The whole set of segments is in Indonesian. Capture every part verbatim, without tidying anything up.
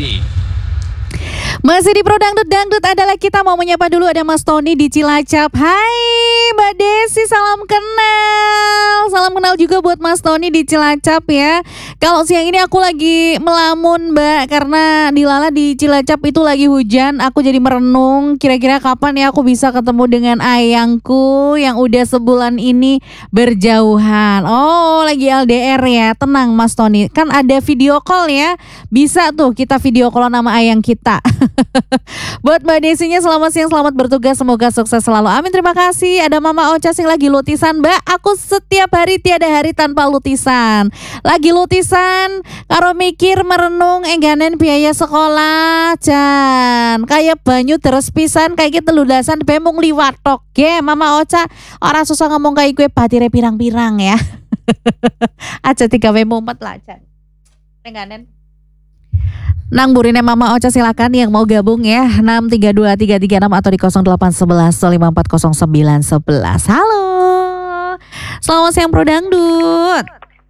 Bekasi. Masih di Pro Dangdut, Dangdut adalah kita mau menyapa dulu ada Mas Tony di Cilacap. Hai Mbak Desi, salam kenal. Salam kenal juga buat Mas Tony di Cilacap ya. Kalau siang ini aku lagi melamun Mbak, karena di Lala di Cilacap itu lagi hujan. Aku jadi merenung, kira-kira kapan ya aku bisa ketemu dengan ayangku yang udah sebulan ini berjauhan. Oh lagi L D R ya, tenang Mas Tony. Kan ada video call ya, bisa tuh kita video call nama ayang kita. Buat Mbak Desinya selamat siang, selamat bertugas, semoga sukses selalu. Amin, terima kasih. Ada Mama Ocha sing lagi lutisan Mbak. Aku setiap hari tiada hari tanpa lutisan. Lagi lutisan, karo mikir merenung engganen biaya sekolah jan. Kayak banyu terus pisan kayak gitu lulasan bemung liwat tok. Ge Mama Ocha orang susah ngomong kayak gue batire pirang-pirang ya. Aja tiga W empat lah jan. Engganen Nang burine Mama Ocha silakan yang mau gabung ya enam tiga dua tiga tiga enam atau di nol delapan satu satu lima empat nol sembilan satu satu. Halo. Selamat siang Pro Dangdut.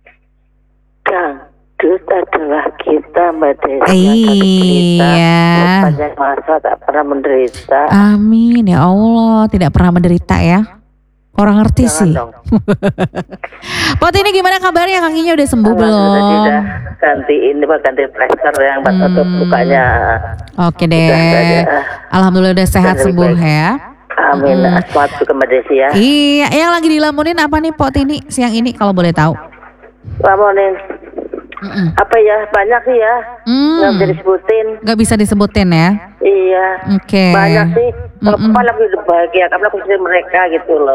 Dangdut adalah kita Mbak Desi. Iya. Sepanjang masa tak pernah menderita. Amin ya Allah, tidak pernah menderita ya. Orang ngerti Jangan sih. dong. Pot ini gimana kabarnya, kakinya udah sembuh belum? Sudah ganti ini Pak, ganti plester yang buat tutup Hmm. lukanya. Oke deh. Sudah, Alhamdulillah udah sehat Sudah lebih sembuh baik. ya. Amin. Hmm. Semangat juga Mbak Desi ya. Iya, yang lagi dilamunin apa nih Pot ini siang ini kalau boleh tahu? Lamonin. Mm-mm. Apa ya, banyak sih ya. Hmm. Nggak bisa disebutin. Gak bisa disebutin ya? Iya. Oke. Banyak sih. Mm-mm. Apa lagi bahagia karena aku jadi mereka gitu loh.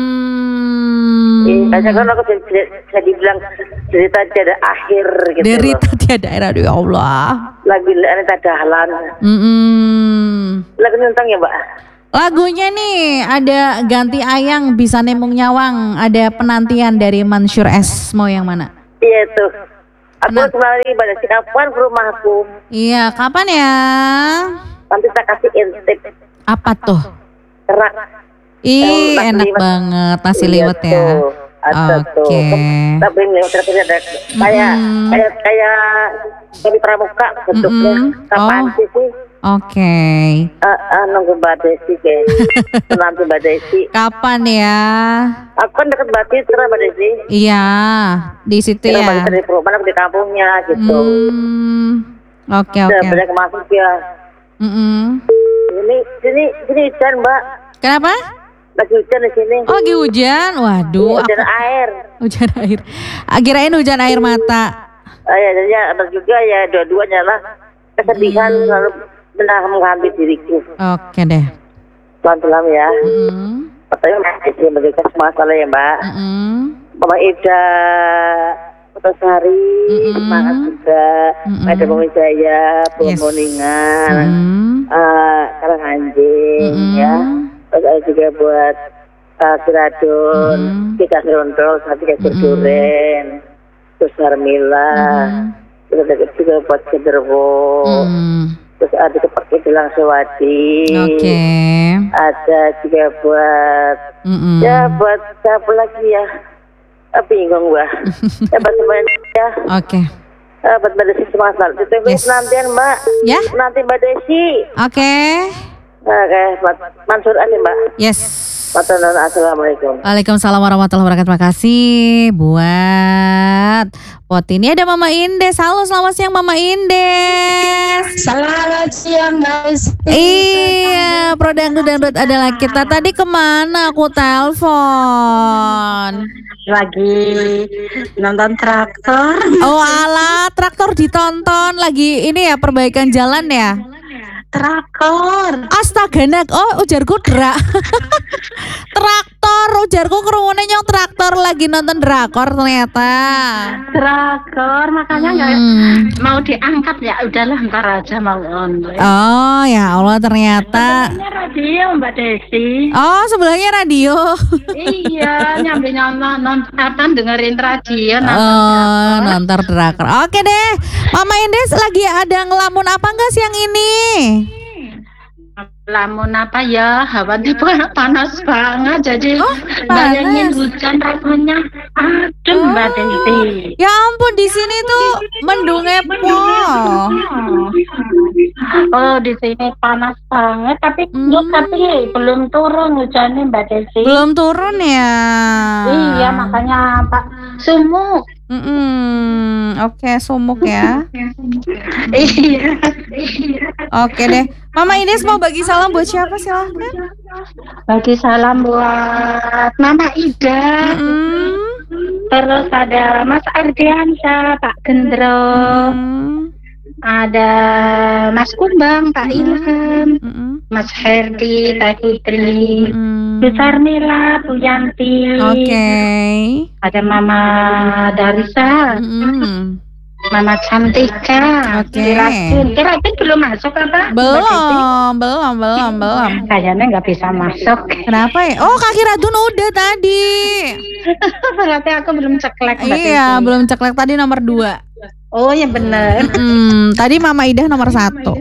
Hmm. Iya, banyak kan aku bisa, bisa dibilang cerita tiada akhir gitu Derita loh. tiada akhir, aduh ya Allah. Lagi ini tak dahlan. Mm-mm. Lagi nentang ya Mbak. Lagunya nih ada ganti ayang bisa nemung nyawang, ada penantian dari Mansur S, mau yang mana? Iya tuh. Aku Kenapa? kemarin pada si kapan ke rumahku. Iya, kapan ya? Nanti tak kasih intip Apa tuh? kerak. Ih, Yang enak liwet. banget nasi Iya liwet ya. tuh, ada tuh. Oke. Tapi liwet terakhir ada kayak Mm-mm. kayak kayak dari pramuka bentuknya. Mm-mm. Kapan Oh. sih sih? Oke. Ah, ah, nunggu Mbak Desi kayak nanti Mbak Desi. Kapan ya? Aku kan deket Mbak Citra Mbak Desi. Iya, di situ Kita ya. Mbak Citra di perumahan aku di kampungnya gitu. Hmm. Oke, Udah oke. banyak masuk ya. Mm-mm. Ini sini sini hujan Mbak. Kenapa? Lagi hujan di sini. Oh, lagi hujan. Waduh, Hujan aku- air. hujan air. Ah, kirain hujan air mata. Ah, ya, jadi ada juga ya dua-duanya lah kesedihan Hmm. lalu benar menghambat diriku. Oke deh. Pelan-pelan ya. Mm-mm. Katanya masih memberikan masalah ya Mbak. Mm-mm. Mama Ida Putusari, Mm-mm. semangat juga. Mm-mm. Ada Pemijaya, Yes. Pemoningan, Mm. uh, Karanganjing Mm-mm. ya. Terus ada juga buat uh, Kiradun, Mm-mm. Kita Serondol, Sati Kasur Mm-mm. Duren, terus Harmila, Mm-mm. terus ada juga buat Genderwo, Mm. terus ada kepakai Bilang Sewadi, Oke. ada juga buat Mm-mm. ya buat siapa lagi ya? Ah, bingung gua. Ya buat semuanya ya. Oke. Ah, buat Mbak Desi semangat selalu. Ditunggu Yes. penantian Mbak. Ya. Nanti Mbak Desi. Oke. Oke, buat Mansur aja Mbak. Yes. Matur nuwun, assalamualaikum. Waalaikumsalam warahmatullahi wabarakatuh. Terima kasih buat pot ini. Ada Mama Indes. Halo, selamat siang Mama Indes. Selamat siang guys. Iya, Pro Dangdut Dangdut adalah kita. Tadi kemana aku telepon? Lagi nonton traktor. Oh alah, traktor ditonton. Lagi ini ya perbaikan jalan ya. Traktor. Astaga nak, oh ujarku drak. Traktor, ujarku kerumunan yang traktor lagi nonton drakor ternyata. Traktor makanya nggak Hmm. mau diangkat ya. Udahlah ntar aja mau online. Oh ya Allah ternyata. Ini radio Mbak Desi. Oh sebelahnya radio. Iya, nyambi nonton nonton dengerin radio. Nonton Oh drakor. nonton drakor. Oke deh, Mama Indes lagi ada ngelamun apa enggak siang ini? lamun apa ya, hawanya panas banget, jadi Oh, bayangin panas. hujan rasanya adem Oh. Mbak Desi. Ya ampun, di sini tuh mendung epo. Oh, di sini panas banget, tapi Hmm. yuk, tapi belum turun hujannya Mbak Desi. Belum turun ya. Iya, makanya Pak sumuk. Mm-mm. Oke, sumuk ya. Iya. Oke deh. Mama Ines mau bagi salam buat siapa, silahkan. Bagi salam buat Mama Ida. Mm-mm. Terus ada Mas Ardiansyah, Pak Gendro, Mm-mm. ada Mas Kumbang, Pak Ilham, Mm-mm. Mas Herdi, Teh Putri, Mm-mm. Bu Sarmila, Bu Yanti, Oke. ada Mama Darisa, Mm-mm. Mama Cantika, Oke. Kiratin, Kiratin belum masuk apa? Mbak Titi? Belum, belum, belum, belum. Kayaknya nggak bisa masuk. Kenapa ya? Oh, Kaki Radun udah tadi. Berarti aku belum ceklek Mbak Iya, Titi. belum ceklek tadi nomor dua. Oh ya benar. Mm, tadi Mama Ida nomor satu.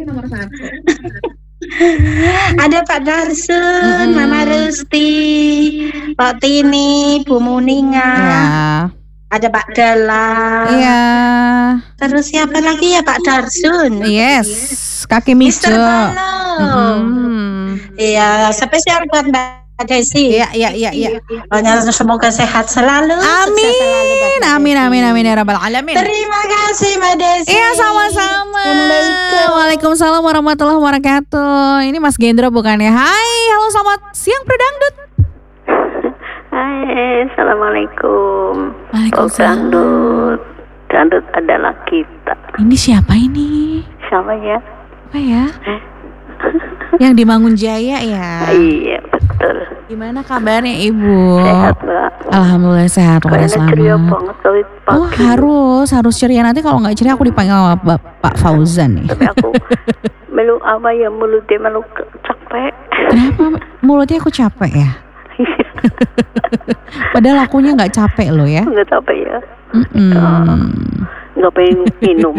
Ada Pak Darsun, Mm-mm. Mama Rusti, Pak Tini, Bu Muninga, Ya. ada Pak Dala. Iya. Terus siapa lagi ya Pak Darsun? Yes. Kaki Mister Mijo. Bano. Mm-mm. Iya, spesial buat Mbak Desi. Iya, iya, iya, iya. Pokoknya semoga sehat selalu. sukses selalu, Mbak Amin, Desi. amin, amin, amin ya rabbal alamin. Terima kasih Mbak Desi. Iya, sama-sama. Assalamualaikum. Waalaikumsalam warahmatullahi wabarakatuh. Ini Mas Gendro bukan ya? Hai, halo selamat siang Perdangdut. Hai, assalamualaikum. Waalaikumsalam. Dangdut, dangdut adalah kita. Ini siapa ini? Siapa ya? Apa ya? Yang di Mangunjaya ya? Iya, betul. Gimana kabarnya Ibu? Sehat, Mbak. Alhamdulillah sehat, udah Kayaknya ceria selamat. banget tapi pagi. Oh harus, harus ceria. Nanti kalau nggak ceria aku dipanggil sama Pak, Pak Fauzan nih. Tapi aku melu apa ya mulutnya melu ke- capek. Kenapa mulutnya aku capek ya? Padahal akunya nggak capek loh ya. Nggak capek ya. Mm-mm. Nggak pengen minum.